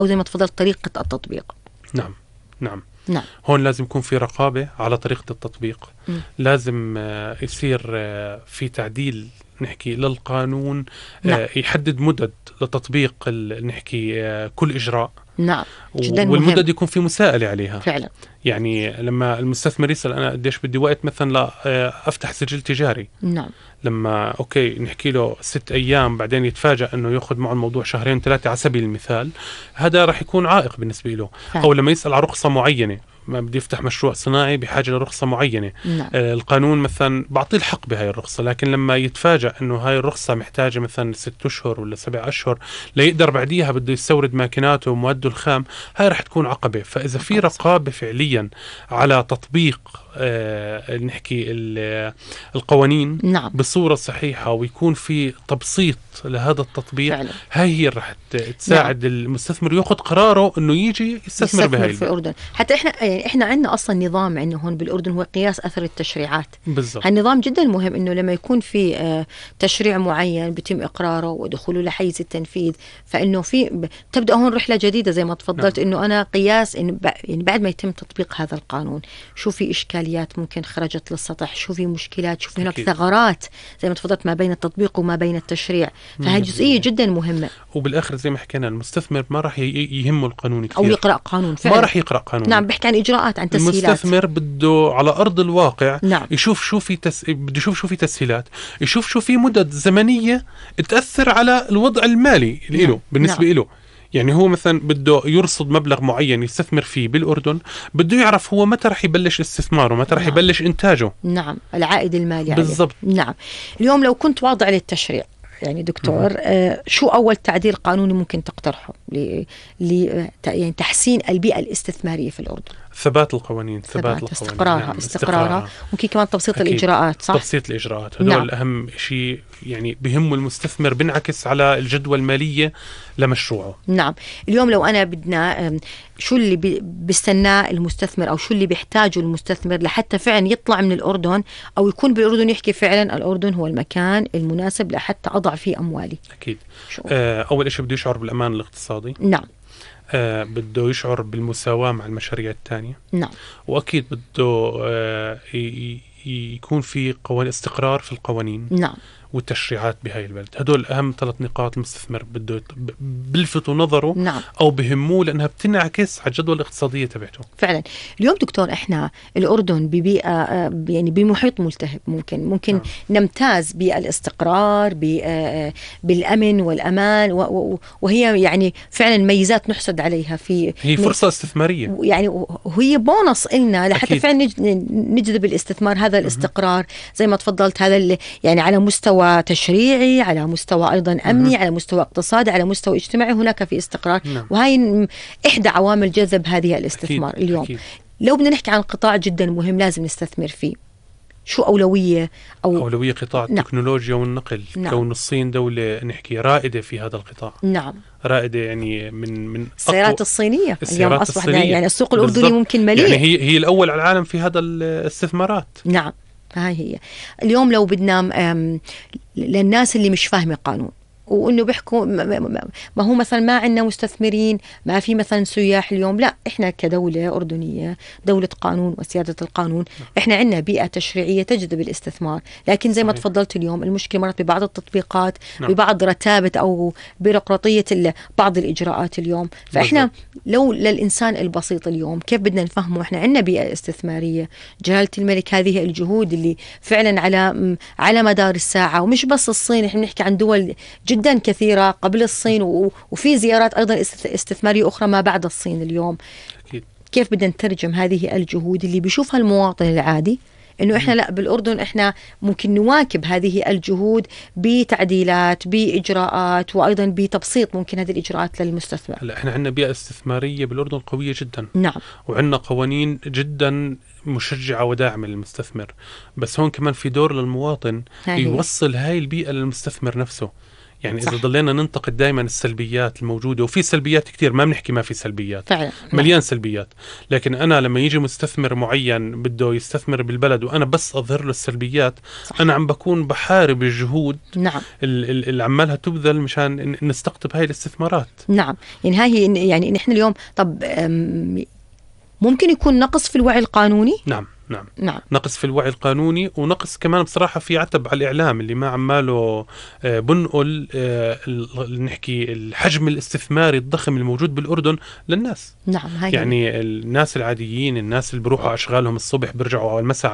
أو زي ما تفضلت طريقة التطبيق. نعم نعم. نعم. هون لازم يكون في رقابة على طريقة التطبيق. لازم يصير في تعديل نحكي للقانون. نعم. يحدد مدد لتطبيق نحكي كل إجراء. نعم. جدا والمدد مهم. يكون في مساءلة عليها فعلا. يعني لما المستثمر يسأل أنا قديش بدي وقت مثلا لا أفتح سجل تجاري. نعم. لما أوكي نحكي له 6 أيام بعدين يتفاجأ أنه يأخذ معه الموضوع 2-3 على سبيل المثال، هذا رح يكون عائق بالنسبة له. أو لما يسأل على رخصة معينة، ما بدي يفتح مشروع صناعي بحاجة لرخصة معينة. نعم. القانون مثلا بعطيه الحق بهاي الرخصة، لكن لما يتفاجأ أنه هاي الرخصة محتاجة مثلا 6 أشهر ولا 7 أشهر ليقدر بعديها بده يستورد ماكيناته وموده الخام، هاي رح تكون عقبة. فإذا في رقابة فعليا على تطبيق نحكي القوانين نعم. بصورة صحيحة ويكون في تبسيط لهذا التطبيق فعلا. هاي هي رح تساعد نعم. المستثمر يأخذ قراره انه يجي يستثمر بهاي في الأردن. حتى احنا عندنا اصلا نظام عندنا هون بالاردن هو قياس اثر التشريعات. بالضبط. هالنظام جدا مهم، انه لما يكون في تشريع معين بيتم اقراره ودخوله لحيز التنفيذ، فانه في تبدا هون رحله جديده زي ما تفضلت. نعم. انه انا قياس إنه يعني بعد ما يتم تطبيق هذا القانون شو في اشكاليات ممكن خرجت للسطح، شو في مشكلات، شو في هناك ثغرات زي ما تفضلت ما بين التطبيق وما بين التشريع. فهي جزئيه جدا مهمه. وبالاخر زي ما حكينا المستثمر ما راح يهمه القانون كثير او يقرا قانون فعلا. ما راح يقرا قانون. نعم. بيحكي عن اجراءات، عن تسهيلات. المستثمر بده على ارض الواقع. نعم. يشوف شو في بده يشوف شو في تسهيلات، يشوف شو في مدد زمنيه تاثر على الوضع المالي له. نعم. بالنسبه له يعني هو مثلا بده يرصد مبلغ معين يستثمر فيه بالأردن، بده يعرف هو متى رح يبلش استثماره، متى رح يبلش إنتاجه. نعم. العائد المالي بالضبط. نعم. اليوم لو كنت واضع للتشريع يعني دكتور، شو أول تعديل قانوني ممكن تقترحه يعني تحسين البيئة الاستثمارية في الأردن؟ ثبات القوانين، استقرارها. نعم. استقرارها. ممكن كمان تبسيط أكيد. الإجراءات. صح؟ تبسيط الإجراءات هذول. نعم. أهم شيء يعني بهم المستثمر بنعكس على الجدوى المالية لمشروعه. نعم. اليوم لو أنا بدنا شو اللي بيستناه المستثمر أو شو اللي بيحتاجه المستثمر لحتى فعلا يطلع من الأردن أو يكون بالأردن يحكي فعلا الأردن هو المكان المناسب لحتى أضع فيه أموالي؟ أكيد. أول شيء بده يشعر بالأمان الاقتصادي. نعم. بده يشعر بالمساواة مع المشاريع الثانية. نعم. وأكيد بده يكون في استقرار في القوانين. نعم. والتشريعات بهاي البلد. هدول أهم 3 نقاط المستثمر بده بلفتوا نظره. نعم. أو بهموه لأنها بتنعكس على الجدوى الاقتصادية تبعته. فعلا. اليوم دكتور إحنا الأردن ببيئة يعني بمحيط ملتهب، ممكن نعم. نمتاز بالاستقرار بالأمن والأمان وهي يعني فعلا ميزات نحسد عليها. هي فرصة استثمارية يعني، وهي بونص إلنا لحتى فعلا نجذب الاستثمار. هذا الاستقرار زي ما تفضلت هذا يعني على مستوى تشريعي، على مستوى أيضا أمني، على مستوى اقتصادي، على مستوى اجتماعي، هناك في استقرار. نعم. وهي إحدى عوامل جذب هذه الاستثمار. أكيد. اليوم أكيد. لو بدنا نحكي عن قطاع جدا مهم لازم نستثمر فيه، شو أولوية؟ أولوية قطاع التكنولوجيا والنقل. نعم. كون الصين دولة نحكي رائدة في هذا القطاع. نعم. رائدة يعني من السيارات الصينية اليوم أصبح يعني السوق الأردني بالضبط. ممكن مليء يعني هي الأول على العالم في هذا الاستثمارات. نعم. هي اليوم لو بدنا للناس اللي مش فاهمة قانون وإنه بيحكوا ما هو مثلا ما عندنا مستثمرين، ما في مثلا سياح اليوم، لا إحنا كدولة أردنية دولة قانون وسيادة القانون، إحنا عندنا بيئة تشريعية تجذب الاستثمار. لكن زي ما تفضلت اليوم المشكلة مرات ببعض التطبيقات. نعم. ببعض رتابة أو بيروقراطية بعض الإجراءات اليوم. فإحنا لو للإنسان البسيط اليوم كيف بدنا نفهمه؟ إحنا عندنا بيئة استثمارية. جلالة الملك هذه الجهود اللي فعلا على مدار الساعة، ومش بس الصين، إحنا بنحكي عن دول جدا كثيرة قبل الصين وفي زيارات أيضا استثمارية أخرى ما بعد الصين اليوم. أكيد. كيف بدنا نترجم هذه الجهود اللي بيشوفها المواطن العادي إنه إحنا لا بالأردن إحنا ممكن نواكب هذه الجهود بتعديلات بإجراءات وأيضا بتبسيط ممكن هذه الإجراءات للمستثمر. هلا إحنا عندنا بيئة استثمارية بالأردن قوية جدا. نعم. وعندنا قوانين جدا مشجعة وداعمة للمستثمر، بس هون كمان في دور للمواطن يوصل هاي البيئة للمستثمر نفسه. يعني صح. إذا ضلينا ننتقد دائما السلبيات الموجودة، وفي سلبيات كتير، ما بنحكي ما في سلبيات، فعلا مليان سلبيات، لكن أنا لما يجي مستثمر معين بده يستثمر بالبلد وأنا بس أظهر له السلبيات، صح. أنا عم بكون بحارب الجهود نعم اللي عمالها تبذل مشان نستقطب هاي الاستثمارات. نعم. يعني هاي يعني نحن اليوم طب ممكن يكون نقص في الوعي القانوني. نعم نعم نقص في الوعي القانوني، ونقص كمان بصراحة في عتب على الإعلام اللي ما عماله بنقل نحكي الحجم الاستثماري الضخم الموجود بالأردن للناس. نعم. هاي يعني الناس العاديين، الناس اللي بروحوا أشغالهم الصبح بيرجعوا على المساء